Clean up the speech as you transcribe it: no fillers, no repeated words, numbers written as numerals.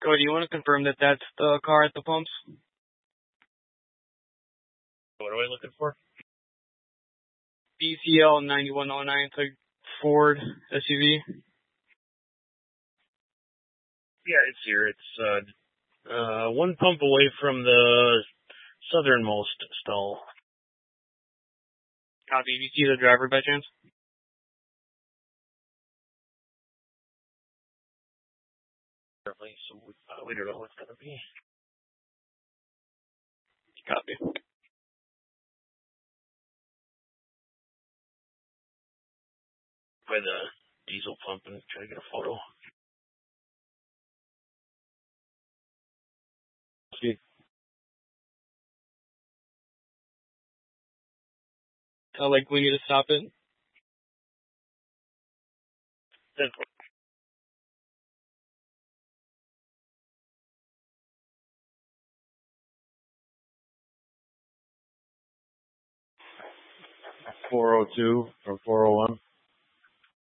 Cody, you want to confirm that that's the car at the pumps? What am I looking for? BCL 9109. It's a Ford SUV. Yeah, it's here. It's one pump away from the southernmost stall. Copy. Do you see the driver by chance? So we don't know what it's going to be. Copy. By the diesel pump and try to get a photo. See. Like we need to stop it. 402 or 401.